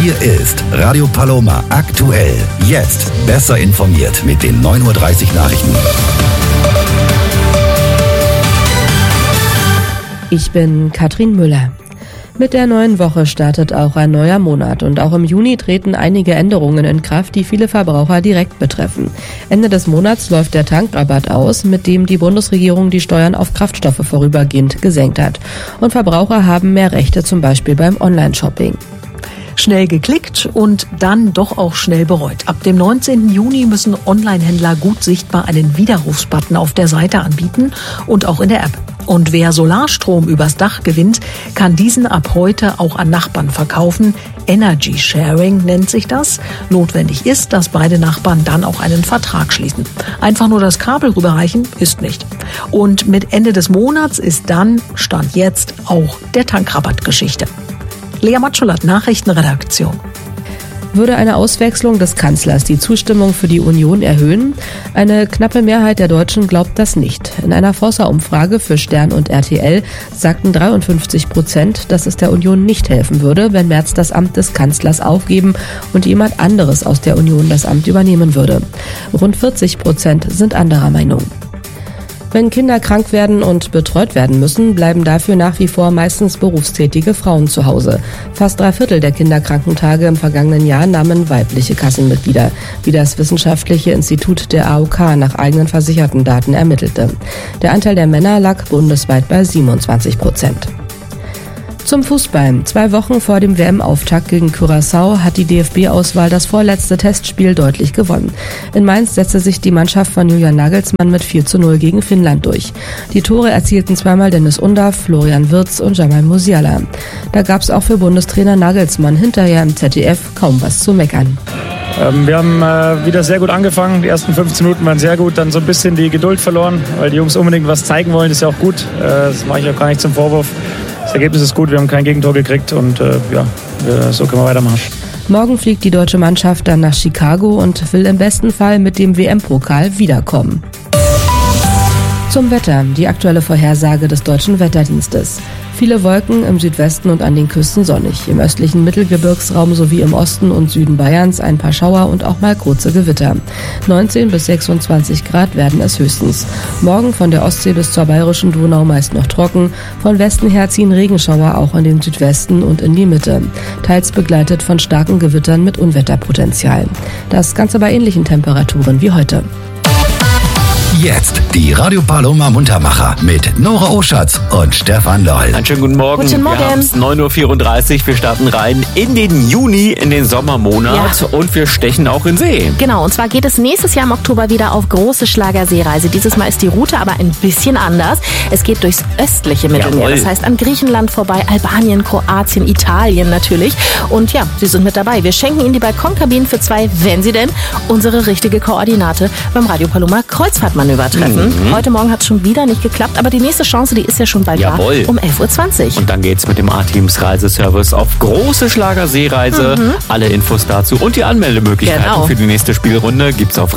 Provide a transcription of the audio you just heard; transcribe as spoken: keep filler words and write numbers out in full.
Hier ist Radio Paloma aktuell. Jetzt besser informiert mit den neun Uhr dreißig Nachrichten. Ich bin Katrin Müller. Mit der neuen Woche startet auch ein neuer Monat und auch im Juni treten einige Änderungen in Kraft, die viele Verbraucher direkt betreffen. Ende des Monats läuft der Tankrabatt aus, mit dem die Bundesregierung die Steuern auf Kraftstoffe vorübergehend gesenkt hat. Und Verbraucher haben mehr Rechte, zum Beispiel beim Online-Shopping. Schnell geklickt und dann doch auch schnell bereut. Ab dem neunzehnten Juni müssen Online-Händler gut sichtbar einen Widerrufsbutton auf der Seite anbieten und auch in der App. Und wer Solarstrom übers Dach gewinnt, kann diesen ab heute auch an Nachbarn verkaufen. Energy Sharing nennt sich das. Notwendig ist, dass beide Nachbarn dann auch einen Vertrag schließen. Einfach nur das Kabel rüberreichen ist nicht. Und mit Ende des Monats ist dann, Stand jetzt, auch der Tankrabatt Geschichte. Lea Matschulat, Nachrichtenredaktion. Würde eine Auswechslung des Kanzlers die Zustimmung für die Union erhöhen? Eine knappe Mehrheit der Deutschen glaubt das nicht. In einer Forsa-Umfrage für Stern und R T L sagten dreiundfünfzig Prozent, dass es der Union nicht helfen würde, wenn Merz das Amt des Kanzlers aufgeben und jemand anderes aus der Union das Amt übernehmen würde. Rund vierzig Prozent sind anderer Meinung. Wenn Kinder krank werden und betreut werden müssen, bleiben dafür nach wie vor meistens berufstätige Frauen zu Hause. Fast drei Viertel der Kinderkrankentage im vergangenen Jahr nahmen weibliche Kassenmitglieder, wie das Wissenschaftliche Institut der A O K nach eigenen versicherten Daten ermittelte. Der Anteil der Männer lag bundesweit bei siebenundzwanzig Prozent. Zum Fußball. Zwei Wochen vor dem W M-Auftakt gegen Curaçao hat die D F B-Auswahl das vorletzte Testspiel deutlich gewonnen. In Mainz setzte sich die Mannschaft von Julian Nagelsmann mit vier zu null gegen Finnland durch. Die Tore erzielten zweimal Dennis Undaff, Florian Wirtz und Jamal Musiala. Da gab es auch für Bundestrainer Nagelsmann hinterher im Z D F kaum was zu meckern. Wir haben wieder sehr gut angefangen. Die ersten fünfzehn Minuten waren sehr gut. Dann so ein bisschen die Geduld verloren, weil die Jungs unbedingt was zeigen wollen. Das ist ja auch gut. Das mache ich auch gar nicht zum Vorwurf. Das Ergebnis ist gut. Wir haben kein Gegentor gekriegt und ja, so können wir weitermachen. Morgen fliegt die deutsche Mannschaft dann nach Chicago und will im besten Fall mit dem W M-Pokal wiederkommen. Zum Wetter. Die aktuelle Vorhersage des Deutschen Wetterdienstes. Viele Wolken, im Südwesten und an den Küsten sonnig. Im östlichen Mittelgebirgsraum sowie im Osten und Süden Bayerns ein paar Schauer und auch mal kurze Gewitter. neunzehn bis sechsundzwanzig Grad werden es höchstens. Morgen von der Ostsee bis zur bayerischen Donau meist noch trocken. Von Westen her ziehen Regenschauer auch in den Südwesten und in die Mitte. Teils begleitet von starken Gewittern mit Unwetterpotenzial. Das Ganze bei ähnlichen Temperaturen wie heute. Jetzt die Radio Paloma Muntermacher mit Nora Oschatz und Stefan Loll. Einen schönen guten Morgen. Guten Morgen. Wir haben es neun Uhr vierunddreißig. Wir starten rein in den Juni, in den Sommermonat. Ja. Und wir stechen auch in See. Genau, und zwar geht es nächstes Jahr im Oktober wieder auf große Schlagerseereise. Dieses Mal ist die Route aber ein bisschen anders. Es geht durchs östliche Mittelmeer. Jawohl. Das heißt an Griechenland vorbei, Albanien, Kroatien, Italien natürlich. Und ja, Sie sind mit dabei. Wir schenken Ihnen die Balkonkabinen für zwei, wenn Sie denn unsere richtige Koordinate beim Radio Paloma Kreuzfahrtmanöver treffen. Mhm. Heute Morgen hat es schon wieder nicht geklappt, aber die nächste Chance, die ist ja schon bald Jawohl. da, um elf Uhr zwanzig. Und dann geht's mit dem A-Teams Reiseservice auf große Schlagerseereise. Mhm. Alle Infos dazu und die Anmeldemöglichkeiten Genau. für die nächste Spielrunde gibt's auf